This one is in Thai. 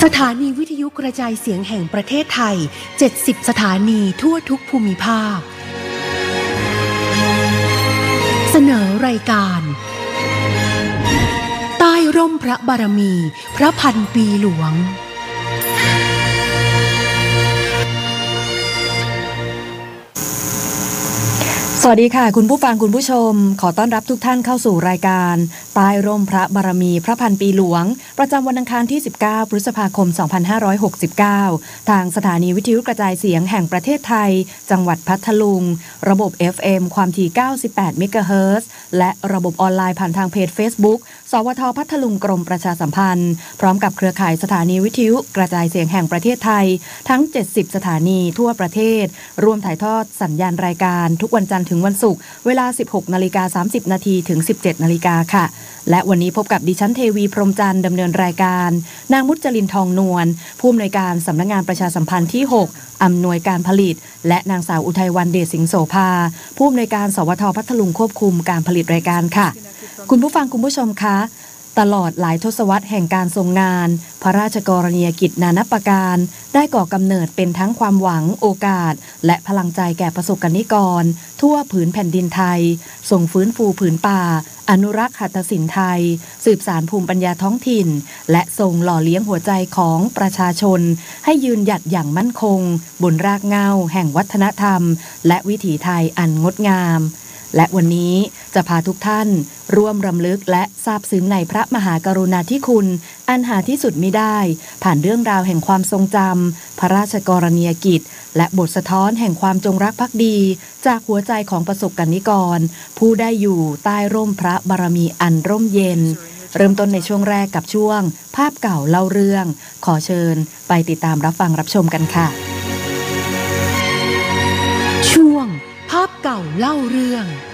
สถานีวิทยุกระจายเสียงแห่งประเทศไทย70สถานีทั่วทุกภูมิภาคเสนอรายการใต้ร่มพระบารมีพระพันปีหลวงสวัสดีค่ะคุณผู้ฟังคุณผู้ชมขอต้อนรับทุกท่านเข้าสู่รายการใต้ร่มพระบารมีพระพันปีหลวงประจำวันอังคารที่19พฤษภาคม2569ทางสถานีวิทยุกระจายเสียงแห่งประเทศไทยจังหวัดพัทลุงระบบ FM ความถี่98เมกะเฮิรตซ์และระบบออนไลน์ผ่านทางเพจ Facebook สวท.พัทลุงกรมประชาสัมพันธ์พร้อมกับเครือข่ายสถานีวิทยุกระจายเสียงแห่งประเทศไทยทั้ง70สถานีทั่วประเทศร่วมถ่ายทอดสัญญาณรายการทุกวันจันทร์ถึงวันศุกร์เวลา 16:30 น.ถึง 17:00 น.ค่ะและวันนี้พบกับดิฉันเทวีพรหมจันทร์ดำเนินรายการนางมุจลินทองนวลผู้อำนวยการสำนักงานประชาสัมพันธ์ที่6อำนวยการผลิตและนางสาวอุทัยวรรณเดชสิงห์โสภาผู้อำนวยการสวท.พัทลุงควบคุมการผลิตรายการค่ะคุณผู้ฟังคุณผู้ชมคะตลอดหลายทศวรรษแห่งการทรงงานพระราชกรณียกิจนานับประการได้ก่อกำเนิดเป็นทั้งความหวังโอกาสและพลังใจแก่ประสบกนิกรทั่วผืนแผ่นดินไทยส่งฟื้นฟูผืนป่าอนุรักษ์หัตถศิลป์ไทยสืบสานภูมิปัญญาท้องถิ่นและทรงหล่อเลี้ยงหัวใจของประชาชนให้ยืนหยัดอย่างมั่นคงบนรากเหง้าแห่งวัฒนธรรมและวิถีไทยอันงดงามและวันนี้จะพาทุกท่านร่วมรำลึกและซาบซึ้งในพระมหากรุณาธิคุณอันหาที่สุดมิได้ผ่านเรื่องราวแห่งความทรงจำพระราชกรณียกิจและบทสะท้อนแห่งความจงรักภักดีจากหัวใจของประสบกนิกรผู้ได้อยู่ใต้ร่มพระบารมีอันร่มเย็นเริ่มต้นในช่วงแรกกับช่วงภาพเก่าเล่าเรื่องขอเชิญไปติดตามรับฟังรับชมกันค่ะช่วงภาพเก่าเล่าเรื่อง